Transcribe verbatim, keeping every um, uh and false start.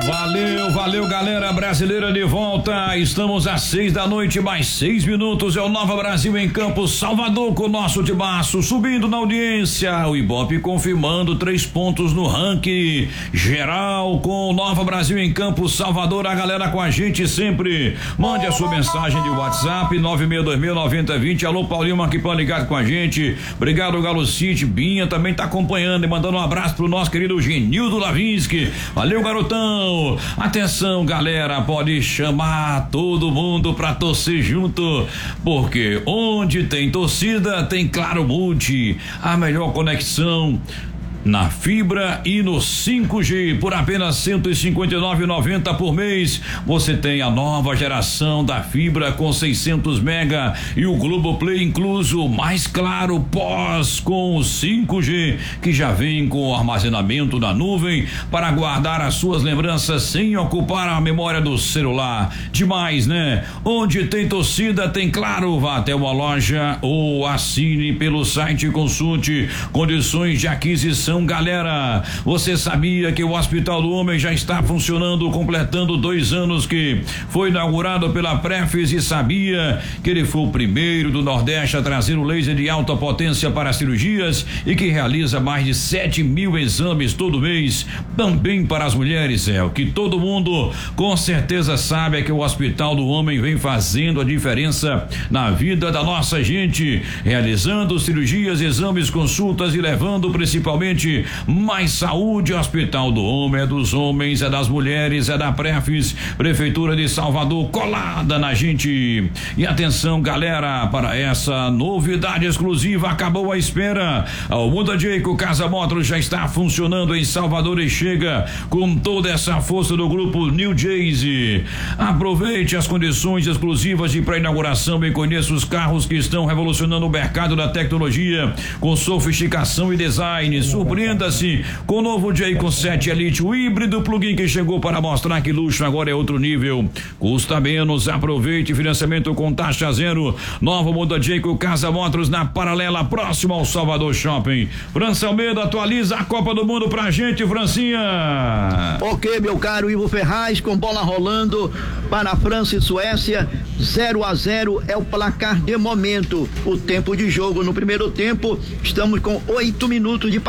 Valeu, valeu, galera brasileira de volta. Estamos às seis da noite, mais seis minutos. É o Nova Brasil em Campos, Salvador, com o nosso timaço subindo na audiência. O Ibope confirmando três pontos no ranking geral com o Nova Brasil em Campos, Salvador. A galera com a gente sempre. Mande a sua mensagem de WhatsApp nove seis dois mil nove zero dois zero. Alô, Paulinho Marquipão ligado com a gente. Obrigado, Galo City. Binha também tá acompanhando e mandando um abraço pro nosso querido Genildo Lavinsky. Valeu, garotão. Atenção, galera, pode chamar todo mundo pra torcer junto, porque onde tem torcida tem Claro Multi, a melhor conexão na fibra e no cinco G por apenas cento e cinquenta e nove reais e noventa centavos por mês. Você tem a nova geração da fibra com seiscentos mega e o Globoplay incluso, mais claro pós com o cinco G que já vem com o armazenamento na nuvem para guardar as suas lembranças sem ocupar a memória do celular. Demais, né? Onde tem torcida tem Claro. Vá até uma loja ou assine pelo site e consulte condições de aquisição. Galera, você sabia que o Hospital do Homem já está funcionando, completando dois anos que foi inaugurado pela Prefis, e sabia que ele foi o primeiro do Nordeste a trazer o laser de alta potência para cirurgias e que realiza mais de sete mil exames todo mês, também para as mulheres. É o que todo mundo com certeza sabe, é que o Hospital do Homem vem fazendo a diferença na vida da nossa gente, realizando cirurgias, exames, consultas e levando principalmente mais saúde. Hospital do Homem é dos homens, é das mulheres, é da Prefis, Prefeitura de Salvador, colada na gente. E atenção, galera, para essa novidade exclusiva, acabou a espera. O Muda Jayco Casa Motors já está funcionando em Salvador e chega com toda essa força do grupo New Jayce. Aproveite as condições exclusivas de pré-inauguração e conheça os carros que estão revolucionando o mercado da tecnologia com sofisticação e design. Surpreenda-se com o novo Jayco sete Elite, o híbrido plug-in que chegou para mostrar que luxo agora é outro nível. Custa menos, aproveite financiamento com taxa zero. Nova Muda Jayco Casa Motors na Paralela, próximo ao Salvador Shopping. França Almeida atualiza a Copa do Mundo pra gente, Francinha. Ok, meu caro Ivo Ferraz, com bola rolando para a França e Suécia, zero a zero é o placar de momento. O tempo de jogo no primeiro tempo, estamos com oito minutos de